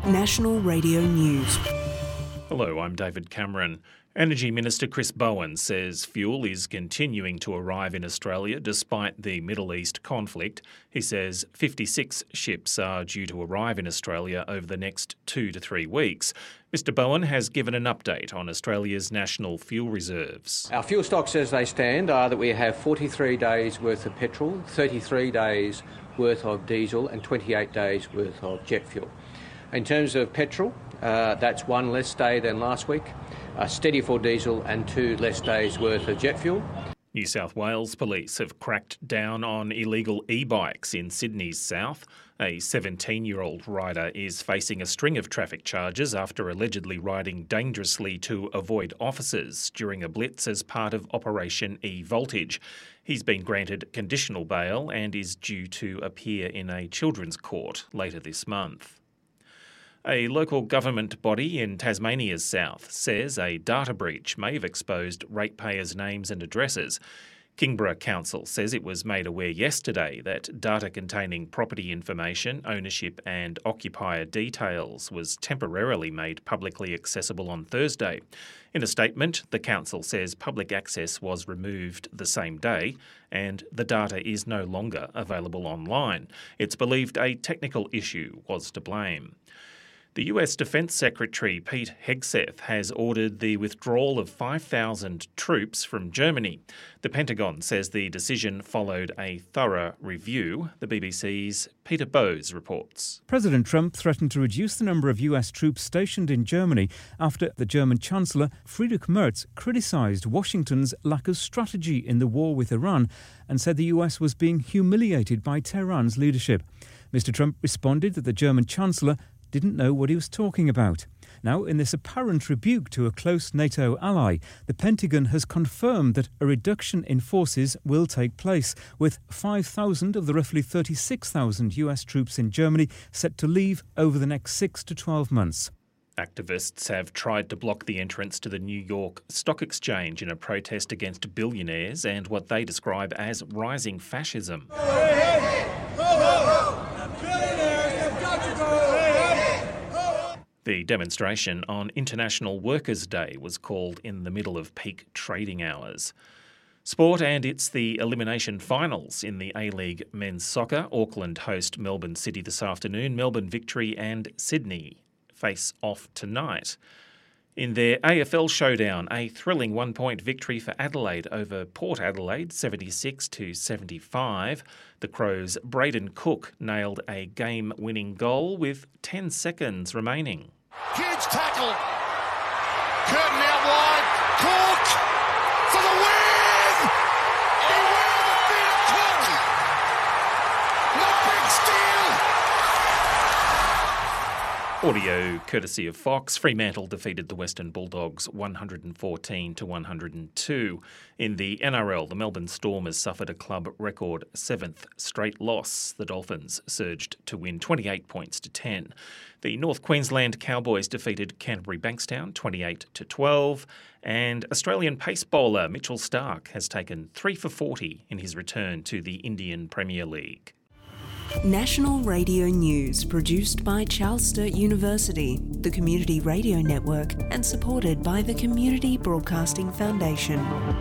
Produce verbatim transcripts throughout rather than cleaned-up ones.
National Radio News. Hello, I'm David Cameron. Energy Minister Chris Bowen says fuel is continuing to arrive in Australia despite the Middle East conflict. He says fifty-six ships are due to arrive in Australia over the next two to three weeks. Mister Bowen has given an update on Australia's national fuel reserves. Our fuel stocks as they stand are that we have forty-three days worth of petrol, thirty-three days worth of diesel and twenty-eight days worth of jet fuel. In terms of petrol, uh, that's one less day than last week. Uh, steady for diesel and two less days worth of jet fuel. New South Wales police have cracked down on illegal e-bikes in Sydney's south. A seventeen-year-old rider is facing a string of traffic charges after allegedly riding dangerously to avoid officers during a blitz as part of Operation E-Voltage. He's been granted conditional bail and is due to appear in a children's court later this month. A local government body in Tasmania's south says a data breach may have exposed ratepayers' names and addresses. Kingborough Council says it was made aware yesterday that data containing property information, ownership and occupier details was temporarily made publicly accessible on Thursday. In a statement, the council says public access was removed the same day and the data is no longer available online. It's believed a technical issue was to blame. The U S Defence Secretary Pete Hegseth has ordered the withdrawal of five thousand troops from Germany. The Pentagon says the decision followed a thorough review. The B B C's Peter Bowes reports. President Trump threatened to reduce the number of U S troops stationed in Germany after the German Chancellor Friedrich Merz criticised Washington's lack of strategy in the war with Iran and said the U S was being humiliated by Tehran's leadership. Mister Trump responded that the German Chancellor didn't know what he was talking about. Now, in this apparent rebuke to a close NATO ally, the Pentagon has confirmed that a reduction in forces will take place, with five thousand of the roughly thirty-six thousand U S troops in Germany set to leave over the next six to twelve months. Activists have tried to block the entrance to the New York Stock Exchange in a protest against billionaires and what they describe as rising fascism. The demonstration on International Workers' Day was called in the middle of peak trading hours. Sport, and it's the elimination finals in the A-League men's soccer. Auckland host Melbourne City this afternoon. Melbourne Victory and Sydney face off tonight. In their A F L showdown, a thrilling one-point victory for Adelaide over Port Adelaide, seventy-six to seventy-five. The Crows' Braden Cook nailed a game-winning goal with ten seconds remaining. Huge tackle. Curtin out wide. Cook for the win! Beware the feet of Cook! The big steal! Audio courtesy of Fox. Fremantle defeated the Western Bulldogs one hundred fourteen to one hundred two. In the N R L, the Melbourne Storm has suffered a club record seventh straight loss. The Dolphins surged to win twenty-eight points to ten. The North Queensland Cowboys defeated Canterbury Bankstown twenty-eight to twelve. And Australian pace bowler Mitchell Starc has taken three for forty in his return to the Indian Premier League. National Radio News, produced by Charles Sturt University, the Community Radio Network, and supported by the Community Broadcasting Foundation.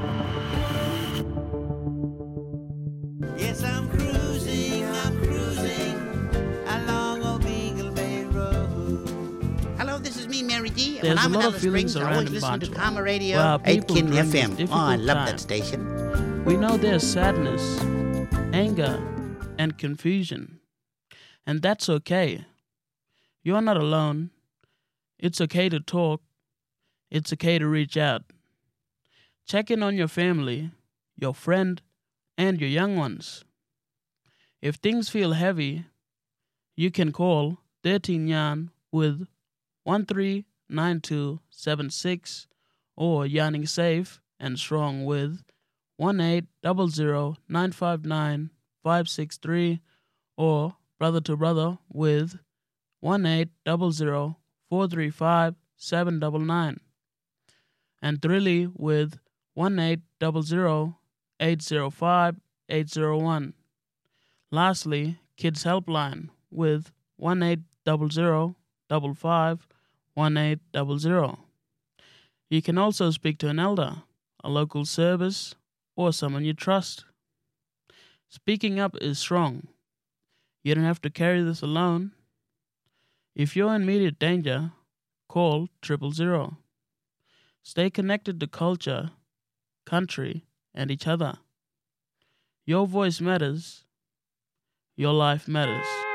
Yes, I'm cruising, I'm cruising along Old Eagle Bay Road. Hello, this is me, Mary D. There's when I'm a lot in of Alice feelings Springs, I around always in listen to Barnstable, Karma Radio, where eight people Kin during F this M. Oh, difficult I love time. that station. We know there's sadness, anger, and confusion. And that's okay. You're not alone. It's okay to talk. It's okay to reach out. Check in on your family, your friend, and your young ones. If things feel heavy, you can call thirteen Yarn with one three nine two seven six or Yarning Safe and Strong with one eight zero zero nine five nine five six three or Brother to Brother with one eight zero zero four three five seven nine nine and Thrilly with one eight zero zero eight zero five eight zero one. Lastly, Kids Helpline with one eight zero zero five five one eight zero zero. You can also speak to an elder, a local service, or someone you trust. Speaking up is strong. You don't have to carry this alone. If you're in immediate danger, call triple zero. Stay connected to culture, country, and each other. Your voice matters. Your life matters.